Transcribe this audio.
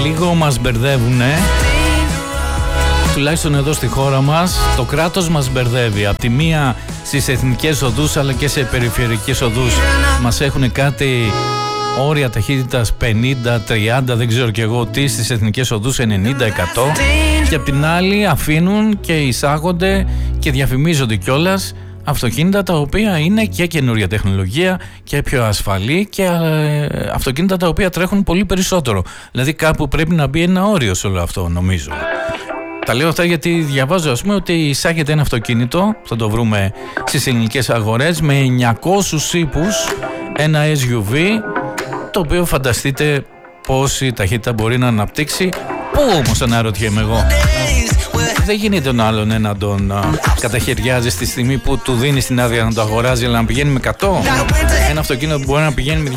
λίγο μας μπερδεύουνε. Τουλάχιστον εδώ στη χώρα μας το κράτος μας μπερδεύει. Απ' τη μία στις εθνικές οδούς αλλά και σε περιφερειακές οδούς μας έχουν κάτι όρια ταχύτητας 50, 30, δεν ξέρω κι εγώ τι, στις εθνικές οδούς 90, 100, και απ' την άλλη αφήνουν και εισάγονται και διαφημίζονται κιόλας αυτοκίνητα τα οποία είναι και καινούρια τεχνολογία και πιο ασφαλή και αυτοκίνητα τα οποία τρέχουν πολύ περισσότερο. Δηλαδή κάπου πρέπει να μπει ένα όριο σε όλο αυτό, νομίζω. Τα λέω αυτά γιατί διαβάζω, ας πούμε, ότι εισάγεται ένα αυτοκίνητο, θα το βρούμε στις ελληνικές αγορές, με 900 ύπους, ένα SUV, το οποίο φανταστείτε πόση ταχύτητα μπορεί να αναπτύξει. Πού όμως, αναρωτιέμαι εγώ. Δεν γίνεται τον άλλον να τον καταχαιριάζει στη στιγμή που του δίνει την άδεια να το αγοράζει, αλλά να πηγαίνει με 100. Ένα αυτοκίνητο που μπορεί να πηγαίνει με